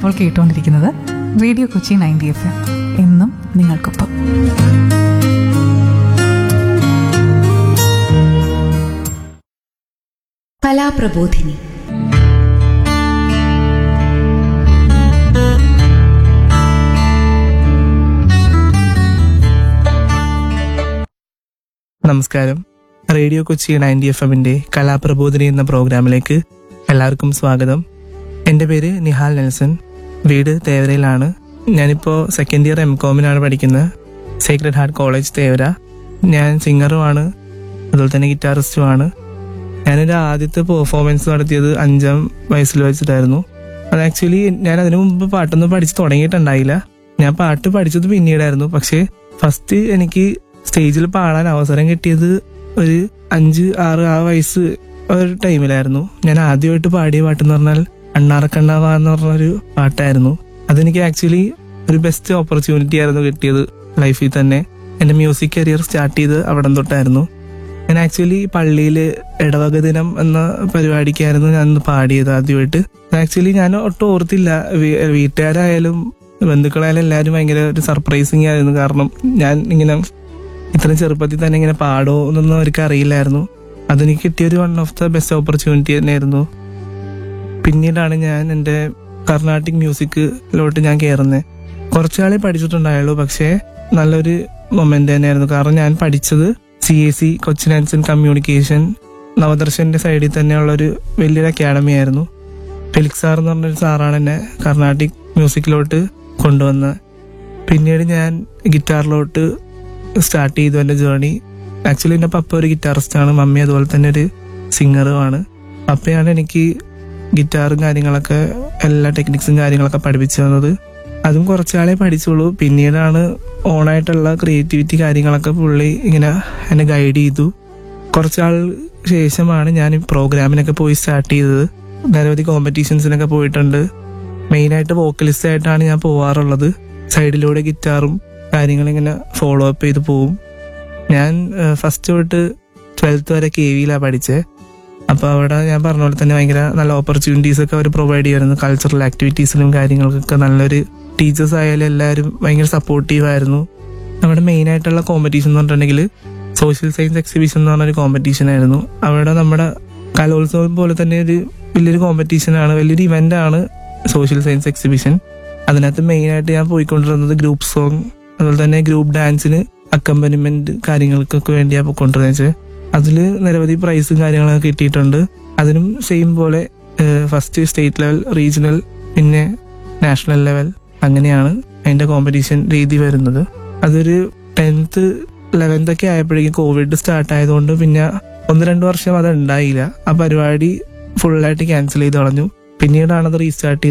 ഇപ്പോൾ കേട്ടുകൊണ്ടിരിക്കുന്നത് radio Kochi 90 FM. എന്നും നിങ്ങൾക്കൊപ്പം. കലാപ്രബോധിനി. നമസ്കാരം. റേഡിയോ കൊച്ചി 90 FM കലാപ്രബോധിനി എന്ന പ്രോഗ്രാമിലേക്ക് എല്ലാവർക്കും സ്വാഗതം. എൻ്റെ പേര് നിഹാൽ നെൽസൺ. വീട് തേവരയിലാണ്. ഞാനിപ്പോൾ സെക്കൻഡ് ഇയർ MCOM പഠിക്കുന്നത്. Sacred heart college Thevara. ഞാൻ സിംഗറുമാണ്, അതുപോലെ തന്നെ ഗിറ്റാറിസ്റ്റുമാണ്. ഞാനൊരു ആദ്യത്തെ പെർഫോമൻസ് നടത്തിയത് 5ാം വയസ്സിൽ വെച്ചിട്ടായിരുന്നു. അത് ആക്ച്വലി ഞാൻ അതിനു മുമ്പ് പാട്ടൊന്നും പഠിച്ച് തുടങ്ങിയിട്ടുണ്ടായില്ല. ഞാൻ പാട്ട് പഠിച്ചത് പിന്നീടായിരുന്നു. പക്ഷേ ഫസ്റ്റ് എനിക്ക് സ്റ്റേജിൽ പാടാൻ അവസരം കിട്ടിയത് ഒരു 5-6 ആ വയസ്സ് ഒരു ടൈമിലായിരുന്നു. ഞാൻ ആദ്യമായിട്ട് പാടിയ പാട്ടെന്ന് പറഞ്ഞാൽ അണ്ണാറക്കണ്ണാവ എന്ന് പറഞ്ഞൊരു പാട്ടായിരുന്നു. അതെനിക്ക് ആക്ച്വലി ഒരു ബെസ്റ്റ് ഓപ്പർച്യൂണിറ്റി ആയിരുന്നു കിട്ടിയത് ലൈഫിൽ തന്നെ. എൻ്റെ മ്യൂസിക് കരിയർ സ്റ്റാർട്ട് ചെയ്ത് അവിടെ തൊട്ടായിരുന്നു. ഞാൻ ആക്ച്വലി പള്ളിയിൽ ഇടവക ദിനം എന്ന പരിപാടിക്കായിരുന്നു ഞാൻ പാടിയത് ആദ്യമായിട്ട്. ആക്ച്വലി ഞാൻ ഒട്ടും ഓർത്തില്ല. വീട്ടുകാരായാലും ബന്ധുക്കളായാലും എല്ലാവരും ഭയങ്കര ഒരു സർപ്രൈസിങ് ആയിരുന്നു. കാരണം ഞാൻ ഇങ്ങനെ ഇത്രയും ചെറുപ്പത്തിൽ തന്നെ ഇങ്ങനെ പാടോ എന്നൊന്നും അവർക്ക് അറിയില്ലായിരുന്നു. അതെനിക്ക് കിട്ടിയൊരു one of the best opportunity തന്നെയായിരുന്നു. പിന്നീടാണ് ഞാൻ എൻ്റെ കർണാട്ടിക് മ്യൂസിക്കിലോട്ട് ഞാൻ കയറുന്നത്. കുറച്ചാളെ പഠിച്ചിട്ടുണ്ടായുള്ളൂ, പക്ഷേ നല്ലൊരു മൊമെന്റ് തന്നെയായിരുന്നു. കാരണം ഞാൻ പഠിച്ചത് CAC Cochin arts and communication നവദർശന്റെ സൈഡിൽ തന്നെയുള്ളൊരു വലിയൊരു അക്കാഡമി ആയിരുന്നു. ഫെലിക്സ് സാർ എന്ന് പറഞ്ഞൊരു സാറാണ് എന്നെ കർണാട്ടിക് മ്യൂസിക്കിലോട്ട് കൊണ്ടുവന്നത്. പിന്നീട് ഞാൻ ഗിറ്റാറിലോട്ട് സ്റ്റാർട്ട് ചെയ്തു എൻ്റെ ജേർണി. ആക്ച്വലി എൻ്റെ പപ്പ ഒരു ഗിറ്റാറിസ്റ്റാണ്, മമ്മി അതുപോലെ തന്നെ ഒരു സിംഗറുമാണ്. പപ്പയാണ് എനിക്ക് ഗിറ്റാറും കാര്യങ്ങളൊക്കെ എല്ലാ ടെക്നിക്സും കാര്യങ്ങളൊക്കെ പഠിപ്പിച്ചു തന്നത്. അതും കുറച്ചാളെ പഠിച്ചുള്ളൂ. പിന്നീടാണ് ഓണായിട്ടുള്ള ക്രിയേറ്റിവിറ്റി കാര്യങ്ങളൊക്കെ പുള്ളി ഇങ്ങനെ എന്നെ ഗൈഡ് ചെയ്തു. കുറച്ചാൾ ശേഷമാണ് ഞാൻ ഈ പ്രോഗ്രാമിനൊക്കെ പോയി സ്റ്റാർട്ട് ചെയ്തത്. നിരവധി കോമ്പറ്റീഷൻസിനൊക്കെ പോയിട്ടുണ്ട്. മെയിനായിട്ട് വോക്കലിസ്റ്റ് ആയിട്ടാണ് ഞാൻ പോവാറുള്ളത്. സൈഡിലൂടെ ഗിറ്റാറും കാര്യങ്ങളിങ്ങനെ ഫോളോ അപ്പ് ചെയ്ത് പോവും. ഞാൻ ഫസ്റ്റ് തൊട്ട് 12th വരെ KVയിലാണ് പഠിച്ചത്. അപ്പോൾ അവിടെ ഞാൻ പറഞ്ഞ പോലെ തന്നെ ഭയങ്കര നല്ല ഓപ്പർച്യൂണിറ്റീസ് ഒക്കെ അവർ പ്രൊവൈഡ് ചെയ്യുമായിരുന്നു. കൾച്ചറൽ ആക്ടിവിറ്റീസിനും കാര്യങ്ങൾക്കൊക്കെ നല്ലൊരു ടീച്ചേഴ്സ് ആയാലും എല്ലാവരും ഭയങ്കര സപ്പോർട്ടീവായിരുന്നു. നമ്മുടെ മെയിനായിട്ടുള്ള കോമ്പറ്റീഷൻ എന്ന് പറഞ്ഞിട്ടുണ്ടെങ്കിൽ സോഷ്യൽ സയൻസ് എക്സിബിഷൻ എന്ന് പറഞ്ഞൊരു കോമ്പറ്റീഷൻ ആയിരുന്നു. അവിടെ നമ്മുടെ കലോത്സവം പോലെ തന്നെ ഒരു വലിയൊരു കോമ്പറ്റീഷനാണ്, വലിയൊരു ഇവൻ്റാണ് സോഷ്യൽ സയൻസ് എക്സിബിഷൻ. അതിനകത്ത് മെയിനായിട്ട് ഞാൻ പോയിക്കൊണ്ടിരുന്നത് ഗ്രൂപ്പ് സോങ്, അതുപോലെ തന്നെ ഗ്രൂപ്പ് ഡാൻസിന് അക്കമ്പനിമെന്റ് കാര്യങ്ങൾക്കൊക്കെ വേണ്ടിയാണ് പോയിക്കൊണ്ടിരുന്നത്. അതിൽ നിരവധി പ്രൈസും കാര്യങ്ങളൊക്കെ കിട്ടിയിട്ടുണ്ട്. അതിനും സെയിം പോലെ ഫസ്റ്റ് സ്റ്റേറ്റ് ലെവൽ, റീജിയണൽ, പിന്നെ നാഷണൽ ലെവൽ, അങ്ങനെയാണ് അതിൻ്റെ കോമ്പറ്റീഷൻ രീതി വരുന്നത്. അതൊരു 10th 11th ഒക്കെ ആയപ്പോഴേക്കും കോവിഡ് സ്റ്റാർട്ട് ആയതുകൊണ്ട് പിന്നെ 1-2 വർഷം അത് ഉണ്ടായില്ല. ആ പരിപാടി ഫുള്ളായിട്ട് ക്യാൻസൽ ചെയ്ത് കളഞ്ഞു. പിന്നീടാണ് അത് റീസ്റ്റാർട്ട്